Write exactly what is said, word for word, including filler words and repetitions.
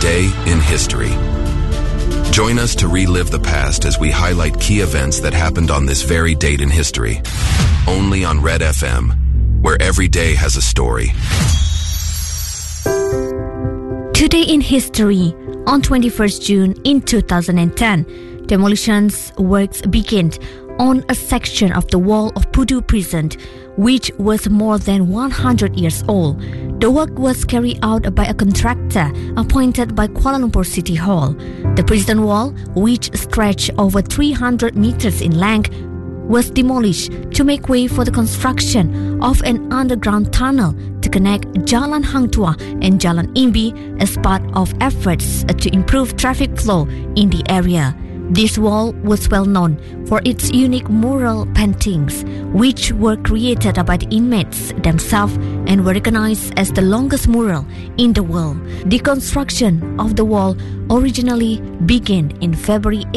Today in History. Join us to relive the past as we highlight key events that happened on this very date in history. Only on Red F M, where every day has a story. Today in History, on twenty-first June in two thousand ten, demolitions works began on a section of the wall of Pudu Prison, which was more than one hundred years old. The work was carried out by a contractor appointed by Kuala Lumpur City Hall. The prison wall, which stretched over three hundred meters in length, was demolished to make way for the construction of an underground tunnel to connect Jalan Hang Tuah and Jalan Imbi as part of efforts to improve traffic flow in the area. This wall was well known for its unique mural paintings, which were created by the inmates themselves and were recognized as the longest mural in the world. The construction of the wall originally began in February